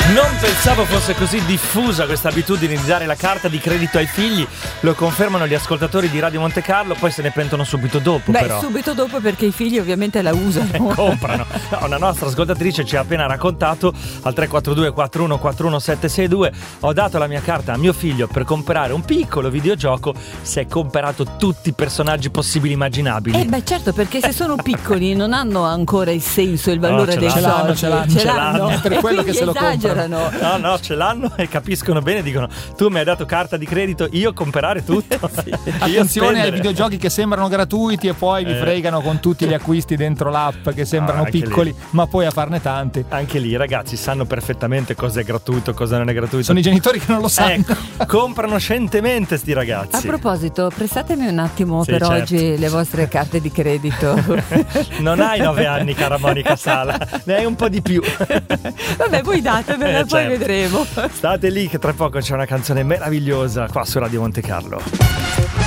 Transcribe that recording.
Non pensavo fosse così diffusa questa abitudine di dare la carta di credito ai figli. Lo confermano gli ascoltatori di Radio Monte Carlo, poi se ne pentono subito dopo. Però subito dopo, perché i figli ovviamente la usano. Comprano. No, una nostra ascoltatrice ci ha appena raccontato al 342 4141 762: ho dato la mia carta a mio figlio per comprare un piccolo videogioco, si è comprato tutti i personaggi possibili immaginabili. Certo, perché se sono piccoli non hanno ancora il senso, il valore dei soldi. Ce l'hanno. È per quello che se lo comprano. No, ce l'hanno e capiscono bene, dicono: tu mi hai dato carta di credito, io comprare tutto. Attenzione ai videogiochi che sembrano gratuiti e poi vi fregano con tutti gli acquisti dentro l'app che sembrano piccoli, ma poi a farne tanti. Anche lì i ragazzi sanno perfettamente cosa è gratuito, cosa non è gratuito. Sono i genitori che non lo sanno. Comprano scentemente sti ragazzi. A proposito, prestatemi un attimo oggi le vostre carte di credito. Non hai 9 anni, cara Monica Sala, ne hai un po' di più. Vabbè, voi datemela, poi vedremo. State lì che tra poco c'è una canzone meravigliosa qua su Radio Monte Carlo.